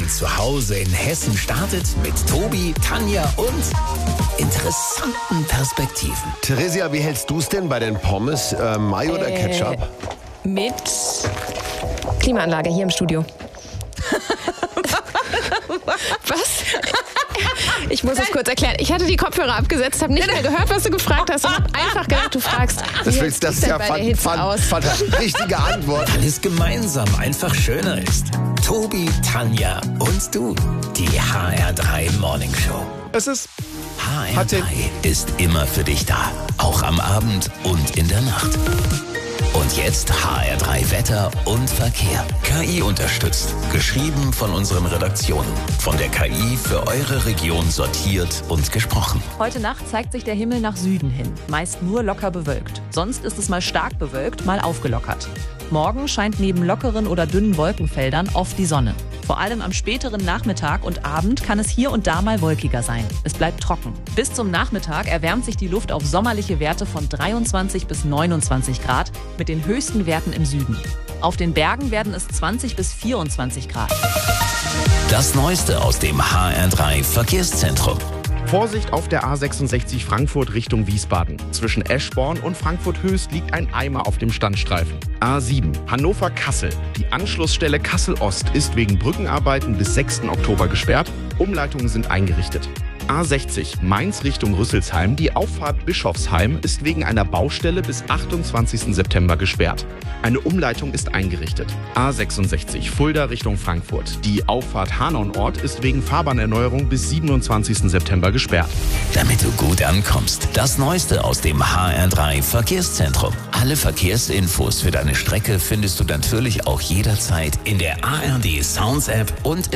zu Hause in Hessen startet mit Tobi, Tanja und interessanten Perspektiven. Theresia, wie hältst du es denn bei den Pommes? Mayo oder Ketchup? Mit Klimaanlage hier im Studio. Was? Ich muss es kurz erklären. Ich hatte die Kopfhörer abgesetzt, habe nicht mehr gehört, was du gefragt hast und habe einfach gedacht, du fragst. Das ist ja richtige Antwort. Alles gemeinsam einfach schöner ist. Tobi, Tanja und du. Die HR3 Morning Show. Es ist HR3 ist immer für dich da. Auch am Abend und in der Nacht. Und jetzt HR3 Wetter und Verkehr. KI unterstützt. Geschrieben von unseren Redaktionen. Von der KI für eure Region sortiert und gesprochen. Heute Nacht zeigt sich der Himmel nach Süden hin. Meist nur locker bewölkt. Sonst ist es mal stark bewölkt, mal aufgelockert. Morgen scheint neben lockeren oder dünnen Wolkenfeldern oft die Sonne. Vor allem am späteren Nachmittag und Abend kann es hier und da mal wolkiger sein. Es bleibt trocken. Bis zum Nachmittag erwärmt sich die Luft auf sommerliche Werte von 23 bis 29 Grad mit den höchsten Werten im Süden. Auf den Bergen werden es 20 bis 24 Grad. Das Neueste aus dem HR3 Verkehrszentrum. Vorsicht auf der A66 Frankfurt Richtung Wiesbaden. Zwischen Eschborn und Frankfurt-Höchst liegt ein Eimer auf dem Standstreifen. A7 Hannover-Kassel. Die Anschlussstelle Kassel-Ost ist wegen Brückenarbeiten bis 6. Oktober gesperrt. Umleitungen sind eingerichtet. A60 Mainz Richtung Rüsselsheim. Die Auffahrt Bischofsheim ist wegen einer Baustelle bis 28. September gesperrt. Eine Umleitung ist eingerichtet. A66 Fulda Richtung Frankfurt. Die Auffahrt Hanau-Nord ist wegen Fahrbahnerneuerung bis 27. September gesperrt. Damit du gut ankommst, das Neueste aus dem HR3 Verkehrszentrum. Alle Verkehrsinfos für deine Strecke findest du natürlich auch jederzeit in der ARD Sounds App und im